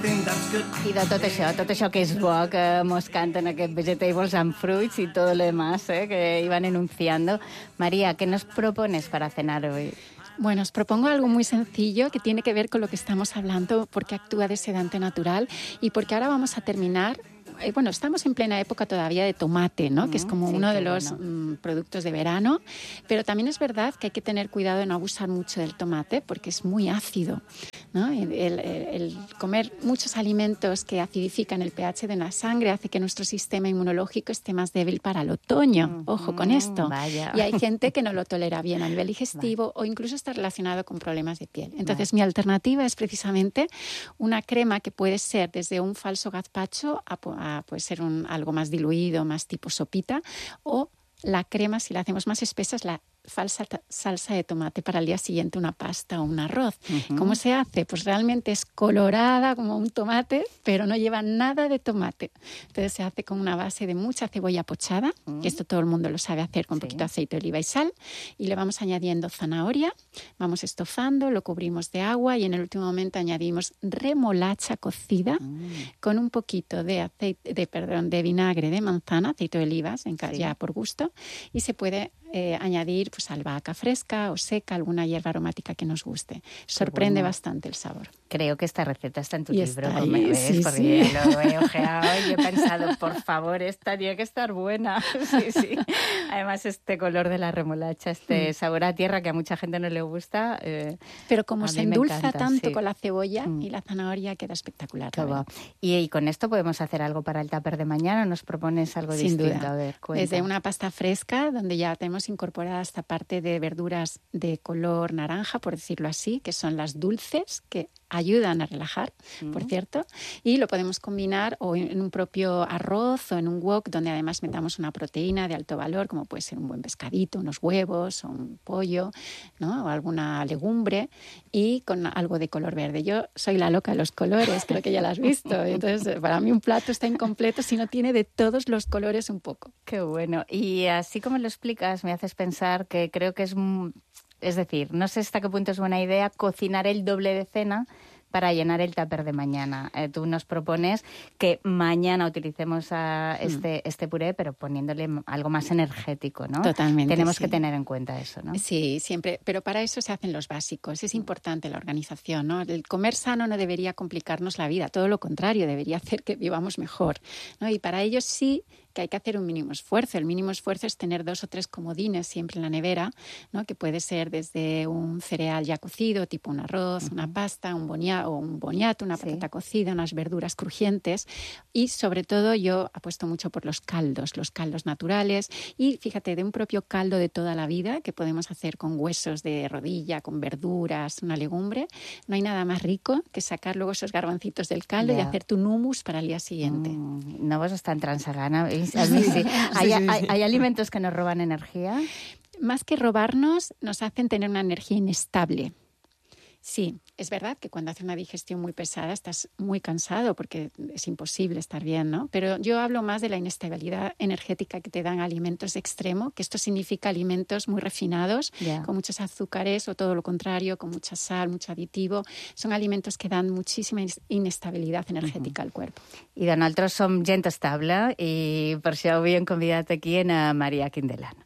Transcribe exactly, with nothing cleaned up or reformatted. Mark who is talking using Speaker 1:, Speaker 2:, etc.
Speaker 1: think that's good.
Speaker 2: I de tot això, tot això que és bo, que mos canten aquest Vegetables and Fruits y todo lo demás, ¿eh? Que iban enunciando. María, ¿qué nos propones para cenar hoy?
Speaker 3: Bueno, os propongo algo muy sencillo que tiene que ver con lo que estamos hablando, porque actúa de sedante natural y porque ahora vamos a terminar. Eh, bueno, estamos en plena época todavía de tomate, ¿no? Mm, que es como sí, uno de los bueno. mm, productos de verano, pero también es verdad que hay que tener cuidado de no abusar mucho del tomate porque es muy ácido, ¿no? El, el, el comer muchos alimentos que acidifican el pH de la sangre hace que nuestro sistema inmunológico esté más débil para el otoño. Mm, Ojo con esto.
Speaker 2: Vaya.
Speaker 3: Y hay gente que no lo tolera bien a nivel digestivo vale. o incluso está relacionado con problemas de piel. Entonces, vale. mi alternativa es precisamente una crema que puede ser desde un falso gazpacho a, a puede ser un, algo más diluido, más tipo sopita, o la crema, si la hacemos más espesa, es la falsa ta- salsa de tomate para el día siguiente, una pasta o un arroz. Uh-huh. ¿Cómo se hace? Pues realmente es colorada como un tomate, pero no lleva nada de tomate. Entonces se hace con una base de mucha cebolla pochada, uh-huh. que esto todo el mundo lo sabe hacer con sí. poquito aceite de oliva y sal, y le vamos añadiendo zanahoria, vamos estofando, lo cubrimos de agua y en el último momento añadimos remolacha cocida uh-huh. con un poquito de aceite, de perdón, de vinagre de manzana, aceite de olivas, en, sí. ya por gusto, y se puede Eh, añadir pues albahaca fresca o seca, alguna hierba aromática que nos guste. Sorprende bueno. bastante el sabor.
Speaker 2: Creo que esta receta está en tu
Speaker 3: y
Speaker 2: libro,
Speaker 3: está
Speaker 2: ¿no me ves?
Speaker 3: Sí,
Speaker 2: Porque
Speaker 3: sí.
Speaker 2: lo he ojeado y he pensado, por favor, esta tiene que estar buena. Sí, sí. Además, este color de la remolacha, este mm. sabor a tierra que a mucha gente no le gusta. Eh,
Speaker 3: Pero como se endulza
Speaker 2: encanta,
Speaker 3: tanto
Speaker 2: sí.
Speaker 3: con la cebolla mm. y la zanahoria, queda espectacular.
Speaker 2: Y, y con esto podemos hacer algo para el tupper de mañana. ¿Nos propones algo
Speaker 3: Sin
Speaker 2: distinto?
Speaker 3: Duda.
Speaker 2: A ver, cuenta.
Speaker 3: Desde una pasta fresca, donde ya tenemos incorporada esta parte de verduras de color naranja, por decirlo así, que son las dulces, que ayudan a relajar, mm. por cierto, y lo podemos combinar o en un propio arroz o en un wok, donde además metamos una proteína de alto valor, como puede ser un buen pescadito, unos huevos o un pollo, ¿no? O alguna legumbre, y con algo de color verde. Yo soy la loca de los colores, creo que ya lo has visto, entonces para mí un plato está incompleto si no tiene de todos los colores un poco.
Speaker 2: Qué bueno. Y así como lo explicas, me haces pensar que creo que es... Es decir, no sé hasta qué punto es buena idea cocinar el doble de cena para llenar el tupper de mañana. Eh, tú nos propones que mañana utilicemos a este, mm. este puré, pero poniéndole algo más energético, ¿no?
Speaker 3: Totalmente.
Speaker 2: Tenemos
Speaker 3: sí.
Speaker 2: que tener en cuenta eso, ¿no?
Speaker 3: Sí, siempre. Pero para eso se hacen los básicos. Es importante la organización, ¿no? El comer sano no debería complicarnos la vida. Todo lo contrario, debería hacer que vivamos mejor, ¿no? Y para ello sí que hay que hacer un mínimo esfuerzo. El mínimo esfuerzo es tener dos o tres comodines siempre en la nevera, ¿no? Que puede ser desde un cereal ya cocido, tipo un arroz, uh-huh. una pasta, un boniato, o un boniato, una patata sí. cocida, unas verduras crujientes. Y sobre todo yo apuesto mucho por los caldos, los caldos naturales. Y fíjate, de un propio caldo de toda la vida que podemos hacer con huesos de rodilla, con verduras, una legumbre. No hay nada más rico que sacar luego esos garbancitos del caldo yeah. y hacer tu hummus para el día siguiente.
Speaker 2: Mm, no vos estás tan transagana. A mí sí. ¿Hay, hay, ¿Hay alimentos que nos roban energía?
Speaker 3: Más que robarnos, nos hacen tener una energía inestable. Sí, es verdad que cuando haces una digestión muy pesada estás muy cansado porque es imposible estar bien, ¿no? Pero yo hablo más de la inestabilidad energética que te dan alimentos de extremo, que esto significa alimentos muy refinados, yeah. con muchos azúcares o todo lo contrario, con mucha sal, mucho aditivo. Son alimentos que dan muchísima inestabilidad energética uh-huh. al cuerpo.
Speaker 2: I de nosaltres som gent estable i per això avui hem convidat aquí a Maria Quindelán.